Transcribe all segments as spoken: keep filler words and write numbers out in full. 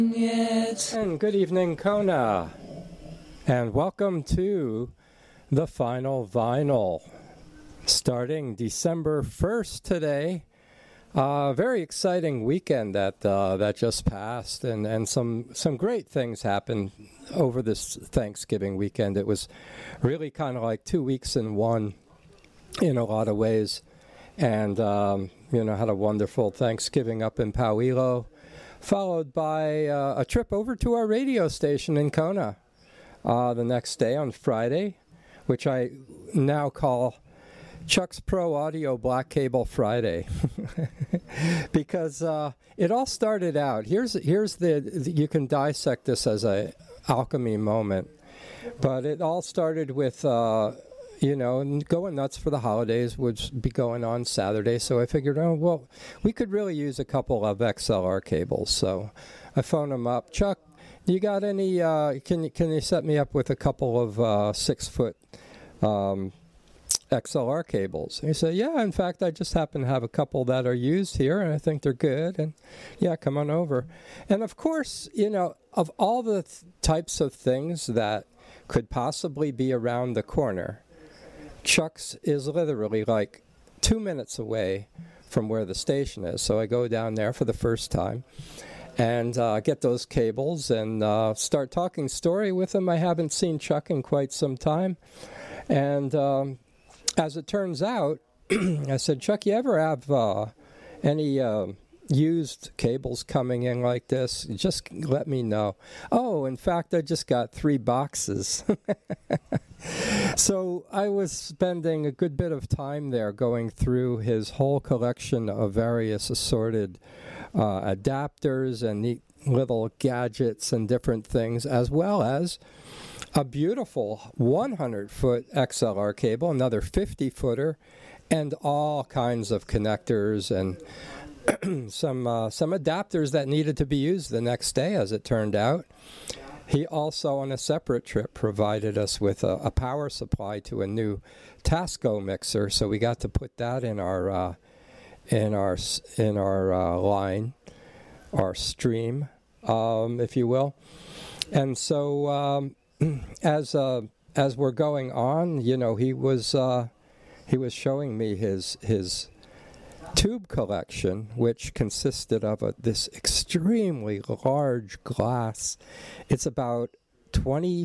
And good evening, Kona, and welcome to the final vinyl, starting December first today. Uh, very exciting weekend that uh, that just passed, and, and some some great things happened over this Thanksgiving weekend. It was really kind of like two weeks in one, in a lot of ways, and um, you know, had a wonderful Thanksgiving up in Pauilo, followed by uh, a trip over to our radio station in Kona uh, the next day on Friday, which I now call Chuck's Pro Audio Black Cable Friday, because uh, it all started out. Here's here's the, the you can dissect this as a alchemy moment, but it all started with uh, you know going nuts for the holidays would be going on Saturday. So I figured, oh well, we could really use a couple of X L R cables. So I phoned him up. Chuck, you got any? Uh, can you can you set me up with a couple of uh, six foot Um, X L R cables? And he said, yeah, in fact, I just happen to have a couple that are used here, and I think they're good, and yeah, come on over. And of course, you know, of all the th- types of things that could possibly be around the corner, Chuck's is literally like two minutes away from where the station is. So I go down there for the first time and uh, get those cables and uh, start talking story with him. I haven't seen Chuck in quite some time. And um, as it turns out, I said, Chuck, you ever have uh, any uh, used cables coming in like this? Just let me know. Oh, in fact, I just got three boxes. So I was spending a good bit of time there going through his whole collection of various assorted uh, adapters and neat little gadgets and different things, as well as a beautiful one hundred foot X L R cable, another fifty footer, and all kinds of connectors and some uh, some adapters that needed to be used the next day, as it turned out. He also, on a separate trip, provided us with a, a power supply to a new Tasco mixer, so we got to put that in our uh, in our in our uh, line, our stream, um, if you will. And so, um, as uh, as we're going on, you know, he was uh, he was showing me his his tube collection, which consisted of a, this extremely large glass. It's about twenty,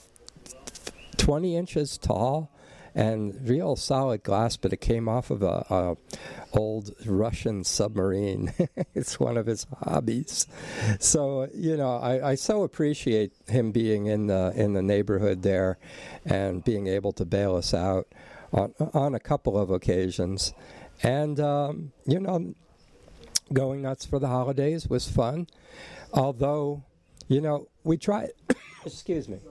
twenty inches tall and real solid glass, but it came off of a, a old Russian submarine. It's one of his hobbies. So, you know, I, I so appreciate him being in the in the neighborhood there and being able to bail us out on on a couple of occasions. And, um, you know, going nuts for the holidays was fun. Although, you know, we tried, excuse me,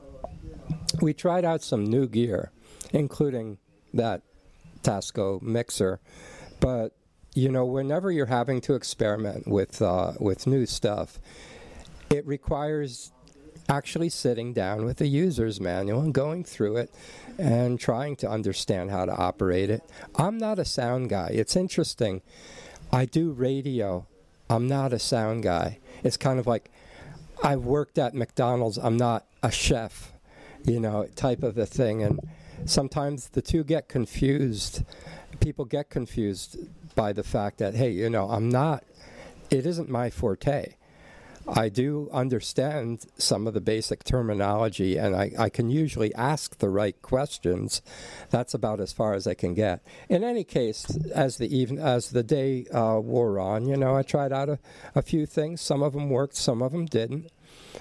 we tried out some new gear, including that Tasco mixer. But, you know, whenever you're having to experiment with uh, with new stuff, it requires actually sitting down with the user's manual and going through it and trying to understand how to operate it. I'm not a sound guy. It's interesting. I do radio. I'm not a sound guy. It's kind of like I've worked at McDonald's. I'm not a chef, you know, type of a thing. And sometimes the two get confused. People get confused by the fact that, hey, you know, I'm not, it isn't my forte. I do understand some of the basic terminology, and I, I can usually ask the right questions. That's about as far as I can get. In any case, as the even as the day uh, wore on, you know, I tried out a, a few things. Some of them worked, some of them didn't.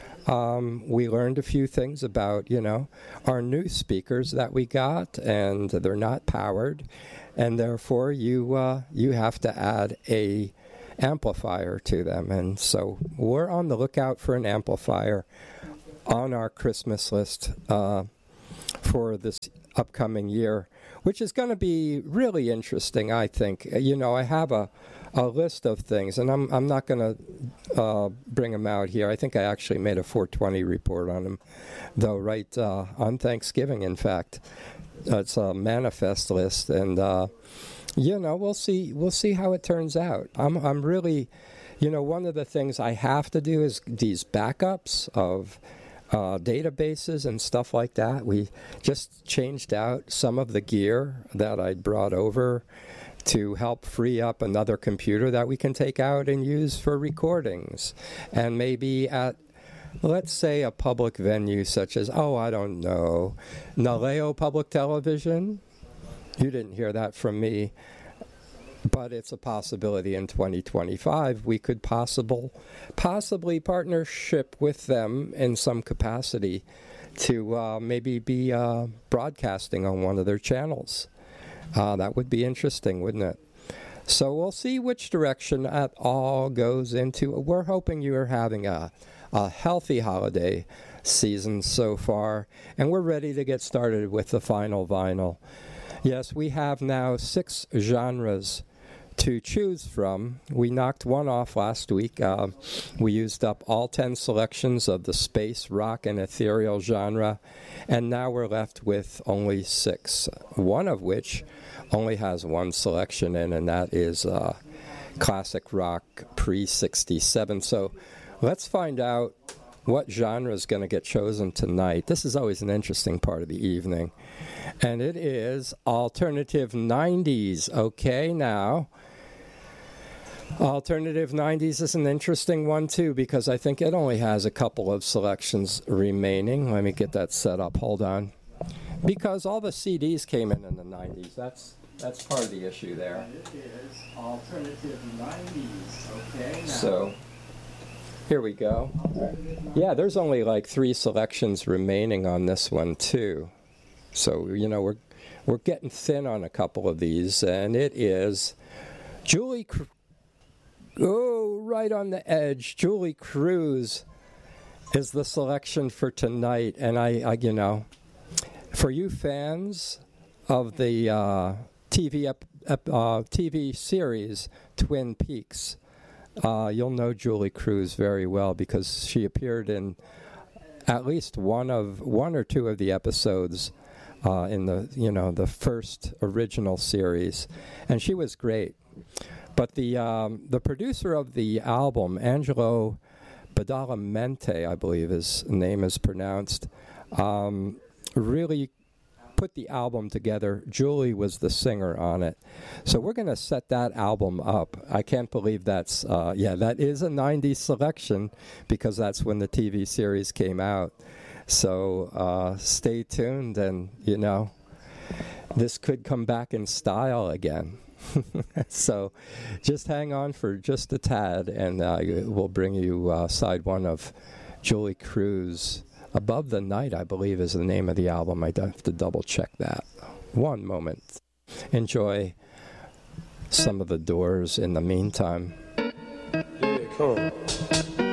Um, we learned a few things about, you know, our new speakers that we got, and they're not powered, and therefore you uh, you have to add a amplifier to them. And so we're on the lookout for an amplifier on our Christmas list uh, for this upcoming year, which is going to be really interesting, I think. You know, I have a, a list of things, and I'm I'm not going to uh, bring them out here. I think I actually made a four twenty report on them, though, right uh, on Thanksgiving, in fact. Uh, it's a manifest list, and uh, you know, we'll see. We'll see how it turns out. I'm. I'm really you know, one of the things I have to do is these backups of uh, databases and stuff like that. We just changed out some of the gear that I'd brought over to help free up another computer that we can take out and use for recordings. And maybe at, let's say, a public venue such as, oh, I don't know, Naleo Public Television. You didn't hear that from me. But it's a possibility in twenty twenty-five we could possible, possibly partnership with them in some capacity to uh, maybe be uh, broadcasting on one of their channels. Uh, that would be interesting, wouldn't it? So we'll see which direction that all goes into. We're hoping you are having a, a healthy holiday season so far, and we're ready to get started with the final vinyl. Yes, we have now six genres to choose from. We knocked one off last week. Uh, we used up all ten selections of the space, rock, and ethereal genre, and now we're left with only six, one of which only has one selection in, and that is uh, classic rock pre sixty-seven. So let's find out what genre is going to get chosen tonight. This is always an interesting part of the evening, and it is alternative nineties. Okay, now alternative nineties is an interesting one too, because I think it only has a couple of selections remaining. Let me get that set up. Hold on. Because all the C Ds came in in the nineties. That's that's part of the issue there. It is alternative nineties. Okay, now. So here we go. Yeah, there's only like three selections remaining on this one too. So, you know, we're we're getting thin on a couple of these, and it is Julie Cr- Oh, right on the edge. Julie Cruz is the selection for tonight, and I, I you know, for you fans of the uh, T V ep- ep- uh, T V series Twin Peaks, uh, you'll know Julie Cruz very well because she appeared in at least one of one or two of the episodes uh, in the you know the first original series, and she was great. But the um, the producer of the album, Angelo Badalamenti, I believe his name is pronounced, um, really put the album together. Julie was the singer on it. So we're going to set that album up. I can't believe that's, uh, yeah, that is a nineties selection because that's when the T V series came out. So uh, stay tuned, and, you know, this could come back in style again. So just hang on for just a tad, and uh, we'll bring you uh, side one of Julie Cruz. Above the Night, I believe, is the name of the album. I have to double check that. One moment. Enjoy some of the Doors in the meantime. Yeah, come on.